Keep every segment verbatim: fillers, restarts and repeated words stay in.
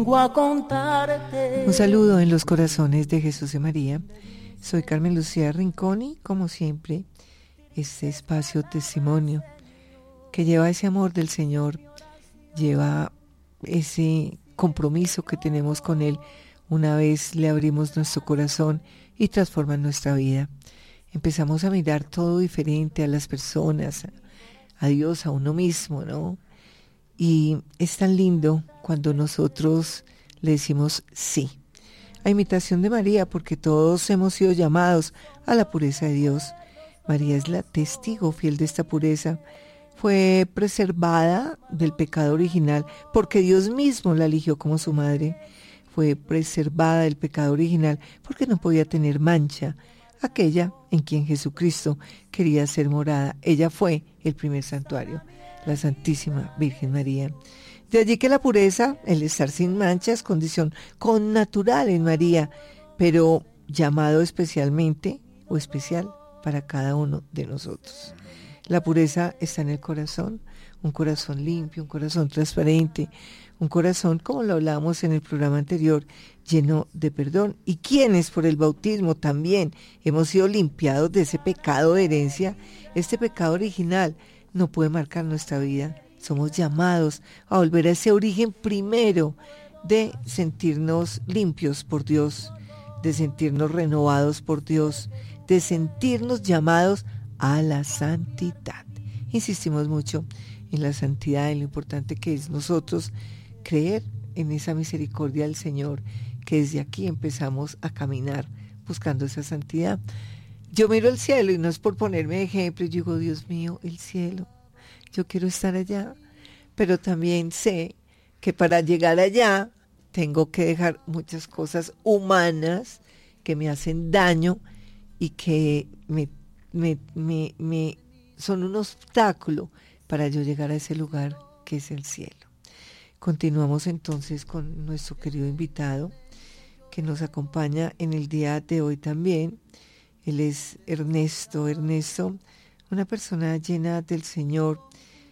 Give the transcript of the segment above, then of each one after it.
Un saludo en los corazones de Jesús y María. Soy Carmen Lucía Rinconi, como siempre, este espacio testimonio que lleva ese amor del Señor, lleva ese compromiso que tenemos con Él una vez le abrimos nuestro corazón y transforma nuestra vida. Empezamos a mirar todo diferente, a las personas, a Dios, a uno mismo, ¿no? Y es tan lindo cuando nosotros le decimos sí, a imitación de María, porque todos hemos sido llamados a la pureza de Dios. María es la testigo fiel de esta pureza. Fue preservada del pecado original porque Dios mismo la eligió como su madre. Fue preservada del pecado original porque no podía tener mancha, aquella en quien Jesucristo quería ser morada. Ella fue el primer santuario, la Santísima Virgen María. De allí que la pureza, el estar sin mancha, es condición connatural en María, pero llamado especialmente o especial para cada uno de nosotros. La pureza está en el corazón, un corazón limpio, un corazón transparente, un corazón, como lo hablábamos en el programa anterior, lleno de perdón. Y quienes por el bautismo también hemos sido limpiados de ese pecado de herencia, este pecado original no puede marcar nuestra vida. Somos llamados a volver a ese origen primero de sentirnos limpios por Dios, de sentirnos renovados por Dios, de sentirnos llamados a la santidad. Insistimos mucho en la santidad, en lo importante que es nosotros creer en esa misericordia del Señor, que desde aquí empezamos a caminar buscando esa santidad. Yo miro el cielo y no es por ponerme de ejemplo, yo digo, Dios mío, el cielo, yo quiero estar allá, pero también sé que para llegar allá tengo que dejar muchas cosas humanas que me hacen daño y que me, me, me, me son un obstáculo para yo llegar a ese lugar que es el cielo. Continuamos entonces con nuestro querido invitado que nos acompaña en el día de hoy también. Él es Ernesto. Ernesto, una persona llena del Señor.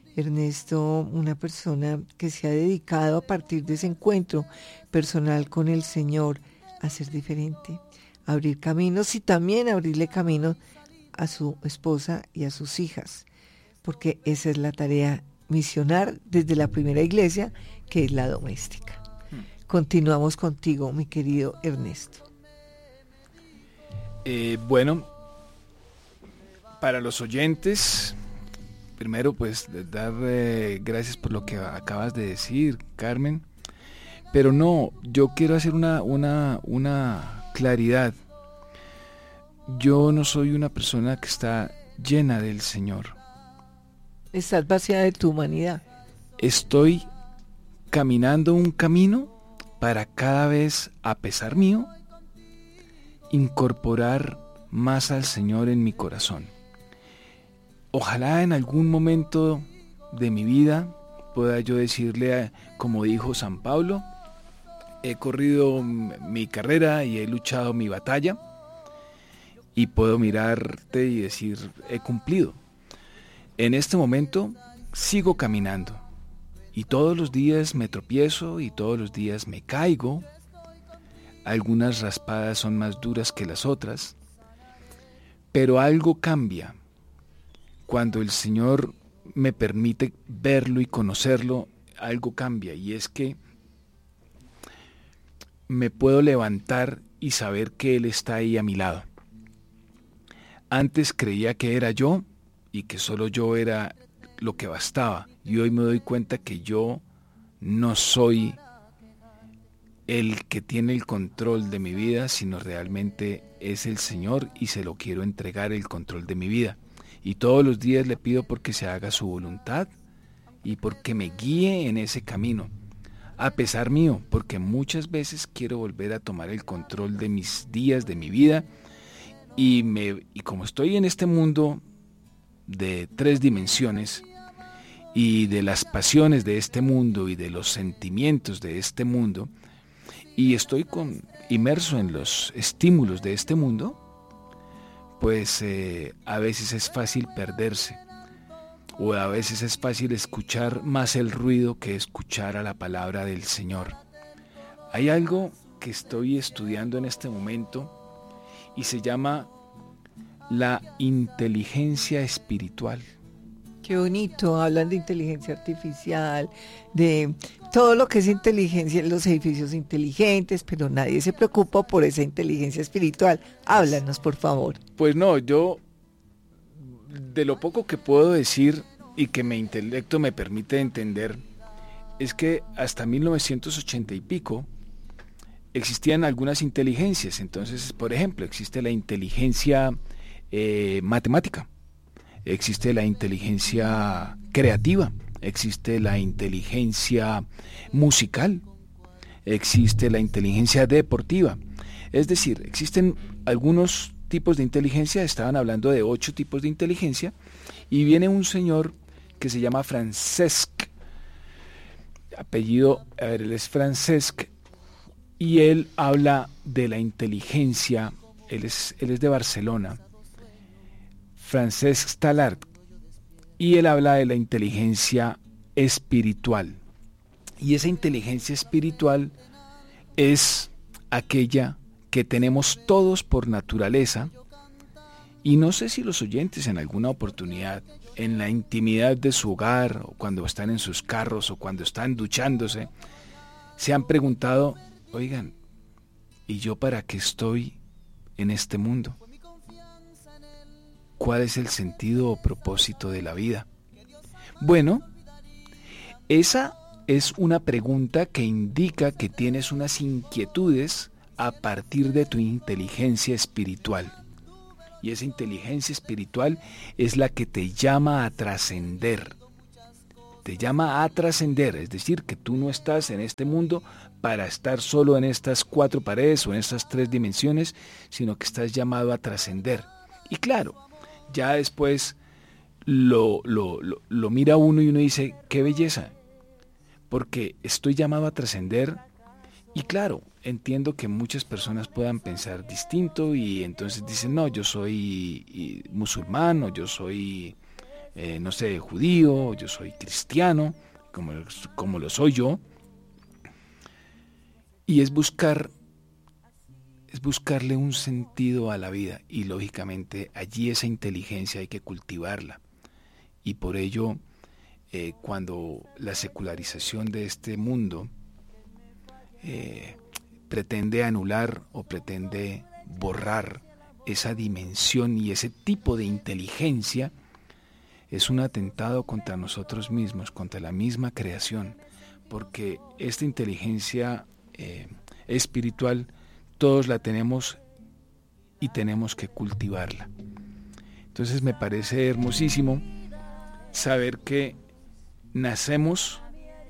Ernesto, una persona que se ha dedicado a partir de ese encuentro personal con el Señor a ser diferente, a abrir caminos y también a abrirle camino a su esposa y a sus hijas, porque esa es la tarea, misionar desde la primera iglesia, que es la doméstica. Hmm. Continuamos contigo, mi querido Ernesto. Eh, bueno, para los oyentes, primero pues dar eh, gracias por lo que acabas de decir, Carmen, pero no, yo quiero hacer una, una, una claridad. Yo no soy una persona que está llena del Señor. Estás vacía de tu humanidad. Estoy caminando un camino para cada vez, a pesar mío, incorporar más al Señor en mi corazón. Ojalá en algún momento de mi vida pueda yo decirle, como dijo San Pablo, he corrido mi carrera y he luchado mi batalla, y puedo mirarte y decir, he cumplido. En este momento sigo caminando y todos los días me tropiezo y todos los días me caigo. Algunas raspadas son más duras que las otras, pero algo cambia cuando el Señor me permite verlo y conocerlo. Algo cambia, y es que me puedo levantar y saber que Él está ahí a mi lado. Antes creía que era yo y que solo yo era lo que bastaba, y hoy me doy cuenta que yo no soy el que tiene el control de mi vida, sino realmente es el Señor, y se lo quiero entregar el control de mi vida. Y todos los días le pido porque se haga su voluntad y porque me guíe en ese camino, a pesar mío, porque muchas veces quiero volver a tomar el control de mis días, de mi vida, y, me, y como estoy en este mundo de tres dimensiones y de las pasiones de este mundo y de los sentimientos de este mundo, y estoy con, inmerso en los estímulos de este mundo, pues eh, a veces es fácil perderse, o a veces es fácil escuchar más el ruido que escuchar a la palabra del Señor. Hay algo que estoy estudiando en este momento y se llama la inteligencia espiritual. Qué bonito, hablan de inteligencia artificial, de todo lo que es inteligencia, los edificios inteligentes, pero nadie se preocupa por esa inteligencia espiritual. Háblanos, por favor. Pues no, yo de lo poco que puedo decir y que mi intelecto me permite entender, es que hasta mil novecientos ochenta y pico existían algunas inteligencias. Entonces, por ejemplo, existe la inteligencia eh, matemática, existe la inteligencia creativa, existe la inteligencia musical, existe la inteligencia deportiva. Es decir, existen algunos tipos de inteligencia, estaban hablando de ocho tipos de inteligencia, y viene un señor que se llama Francesc, apellido, a ver, él es Francesc, y él habla de la inteligencia, él es, él es de Barcelona, Francesc Talart, y él habla de la inteligencia espiritual. Y esa inteligencia espiritual es aquella que tenemos todos por naturaleza, y no sé si los oyentes en alguna oportunidad, en la intimidad de su hogar, o cuando están en sus carros, o cuando están duchándose, se han preguntado, oigan, ¿y yo para qué estoy en este mundo? ¿Cuál es el sentido o propósito de la vida? Bueno, esa es una pregunta que indica que tienes unas inquietudes a partir de tu inteligencia espiritual. Y esa inteligencia espiritual es la que te llama a trascender. Te llama a trascender, es decir, que tú no estás en este mundo para estar solo en estas cuatro paredes o en estas tres dimensiones, sino que estás llamado a trascender. Y claro, ya después lo, lo, lo, lo mira uno y uno dice, qué belleza, porque estoy llamado a trascender. Y claro, entiendo que muchas personas puedan pensar distinto y entonces dicen, no, yo soy musulmán, o yo soy, eh, no sé, judío, o yo soy cristiano, como, como lo soy yo. Y es buscar, es buscarle un sentido a la vida, y lógicamente allí esa inteligencia hay que cultivarla. Y por ello, eh, cuando la secularización de este mundo Eh, pretende anular o pretende borrar esa dimensión y ese tipo de inteligencia, es un atentado contra nosotros mismos, contra la misma creación, porque esta inteligencia eh, espiritual todos la tenemos y tenemos que cultivarla. Entonces me parece hermosísimo saber que nacemos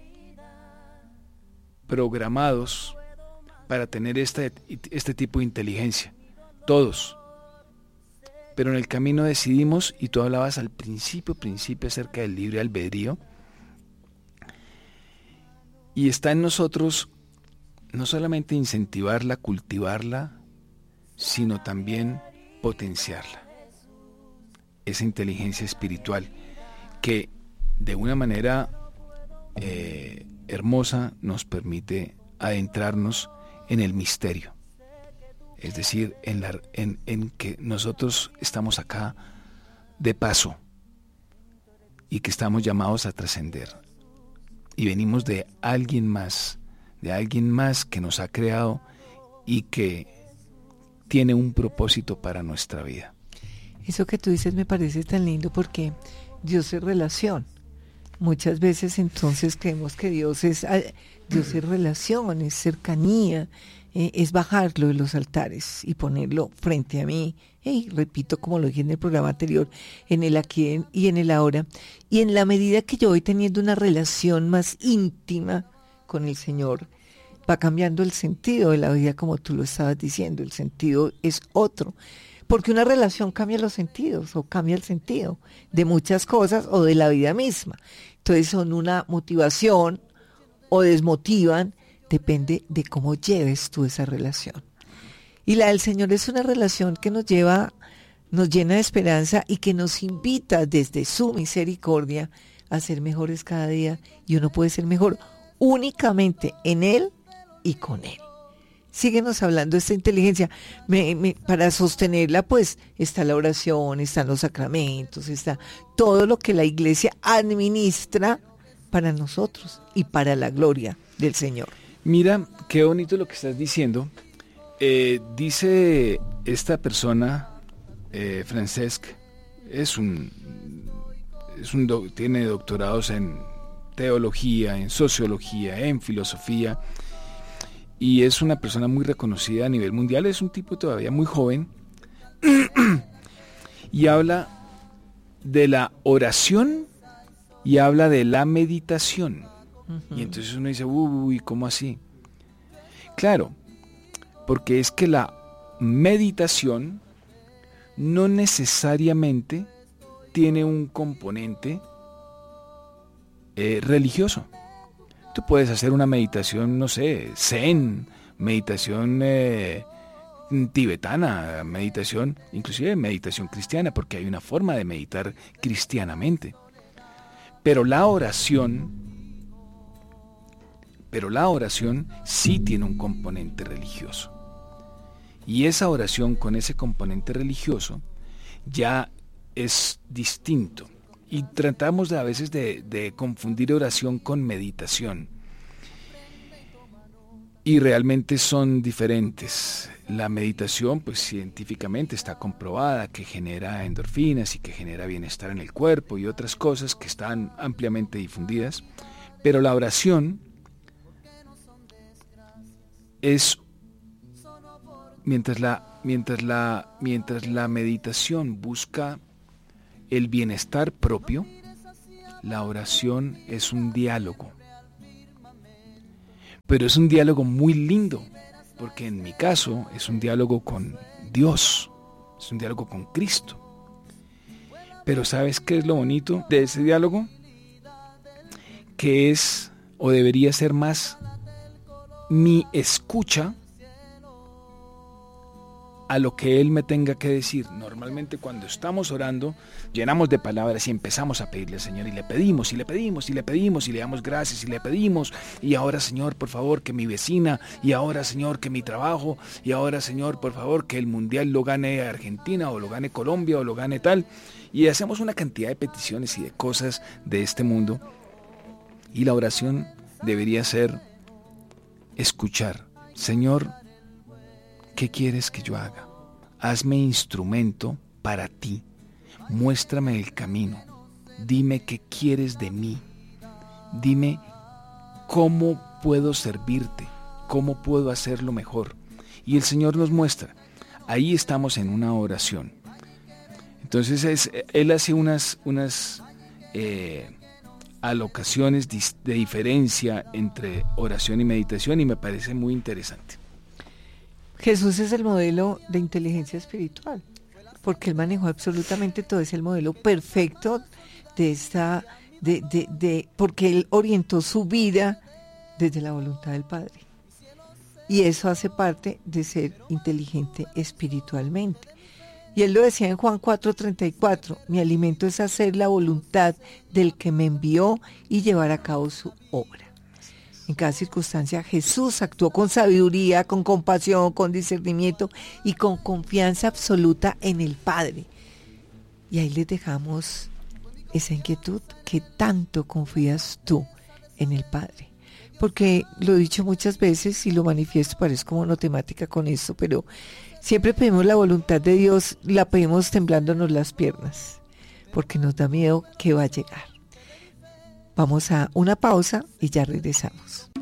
programados para tener este, este tipo de inteligencia, todos, pero en el camino decidimos, y tú hablabas al principio, principio acerca del libre albedrío, y está en nosotros no solamente incentivarla, cultivarla, sino también potenciarla, esa inteligencia espiritual que de una manera eh, hermosa nos permite adentrarnos en el misterio, es decir, en, la, en, en que nosotros estamos acá de paso y que estamos llamados a trascender, y venimos de alguien más, de alguien más que nos ha creado y que tiene un propósito para nuestra vida. Eso que tú dices me parece tan lindo, porque Dios es relación. Muchas veces entonces creemos que Dios es, Dios es relación, es cercanía, eh, es bajarlo de los altares y ponerlo frente a mí. Y repito, como lo dije en el programa anterior, en el aquí y en el ahora. Y en la medida que yo voy teniendo una relación más íntima con el Señor, va cambiando el sentido de la vida, como tú lo estabas diciendo. El sentido es otro. Porque una relación cambia los sentidos, o cambia el sentido de muchas cosas o de la vida misma. Entonces son una motivación o desmotivan, depende de cómo lleves tú esa relación. Y la del Señor es una relación que nos lleva, nos llena de esperanza y que nos invita desde su misericordia a ser mejores cada día. Y uno puede ser mejor únicamente en Él y con Él. síguenos hablando de esta inteligencia. Me, me, para sostenerla, pues, está la oración, están los sacramentos, está todo lo que la iglesia administra para nosotros y para la gloria del Señor. Mira, qué bonito lo que estás diciendo. Eh, dice esta persona, eh, Francesc, es un, es un do, tiene doctorados en teología, en sociología, en filosofía, y es una persona muy reconocida a nivel mundial. Es un tipo todavía muy joven y habla de la oración y habla de la meditación. Uh-huh. Y entonces uno dice, uy, ¿cómo así? Claro, porque es que la meditación no necesariamente tiene un componente eh, religioso. Tú puedes hacer una meditación, no sé, zen, meditación eh, tibetana, meditación, inclusive meditación cristiana, porque hay una forma de meditar cristianamente. Pero la oración, pero la oración sí tiene un componente religioso. Y esa oración con ese componente religioso ya es distinto. Y tratamos de, a veces de, de confundir oración con meditación. Y realmente son diferentes. La meditación, pues científicamente está comprobada que genera endorfinas y que genera bienestar en el cuerpo y otras cosas que están ampliamente difundidas. Pero la oración es, mientras la, mientras la, mientras la meditación busca el bienestar propio, la oración es un diálogo. Pero es un diálogo muy lindo, porque en mi caso es un diálogo con Dios, es un diálogo con Cristo. Pero ¿sabes qué es lo bonito de ese diálogo? Que es, o debería ser más, mi escucha a lo que Él me tenga que decir. Normalmente cuando estamos orando, llenamos de palabras y empezamos a pedirle al Señor, y le pedimos, y le pedimos, y le pedimos, y le damos gracias, y le pedimos, y ahora Señor, por favor, que mi vecina, y ahora Señor, que mi trabajo, y ahora Señor, por favor, que el Mundial lo gane Argentina, o lo gane Colombia, o lo gane tal, y hacemos una cantidad de peticiones y de cosas de este mundo, y la oración debería ser escuchar. Señor, ¿qué quieres que yo haga? Hazme instrumento para ti. Muéstrame el camino. Dime qué quieres de mí. Dime cómo puedo servirte, cómo puedo hacerlo mejor. Y el Señor nos muestra. Ahí estamos en una oración. Entonces es, Él hace unas, unas eh, alocaciones de diferencia entre oración y meditación, y me parece muy interesante. Jesús es el modelo de inteligencia espiritual, porque Él manejó absolutamente todo, es el modelo perfecto de esta, de, de, de, porque Él orientó su vida desde la voluntad del Padre. Y eso hace parte de ser inteligente espiritualmente. Y Él lo decía en Juan cuatro treinta y cuatro, mi alimento es hacer la voluntad del que me envió y llevar a cabo su obra. En cada circunstancia Jesús actuó con sabiduría, con compasión, con discernimiento y con confianza absoluta en el Padre. Y ahí les dejamos esa inquietud, ¿qué tanto confías tú en el Padre? Porque lo he dicho muchas veces y lo manifiesto, parece como no temática con esto, pero siempre pedimos la voluntad de Dios, la pedimos temblándonos las piernas, porque nos da miedo que va a llegar. Vamos a una pausa y ya regresamos.